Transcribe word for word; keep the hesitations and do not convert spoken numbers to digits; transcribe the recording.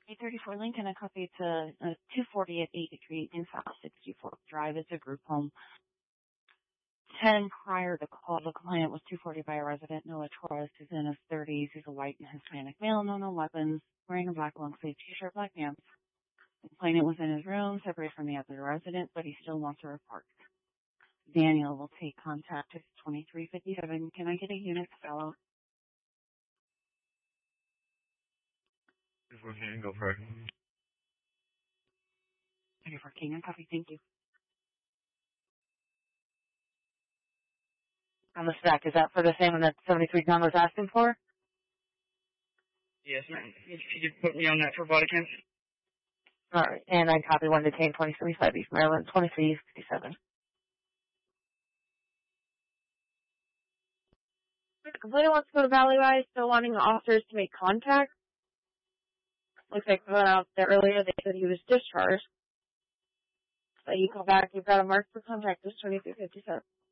eight thirty-four Lincoln, a copy to uh, two forty at eight Street in South sixty-fourth Drive. It's a group home. ten prior to call, the client was two forty by a resident, Noah Torres, who's in his thirties. He's a white and Hispanic male, no no weapons, wearing a black long-sleeve t-shirt, black pants. The client was in his room, separated from the other resident, but he still wants a report. Daniel will take contact at twenty-three fifty-seven. Can I get a unit fellow? If we can go for it. twenty-four King, a copy, thank you. On the stack, is that for the same one that seventy-three Gun was asking for? Yes, ma'am. If you could put me on that for body cam. Alright, and I copy one detained twenty-three five East Maryland, twenty-three fifty-seven. The complainant wants to go to Valley Rise, still wanting the officers to make contact. Looks like when out there earlier, they said he was discharged. So you call back, you've got a mark for contact, this twenty-three fifty-seven.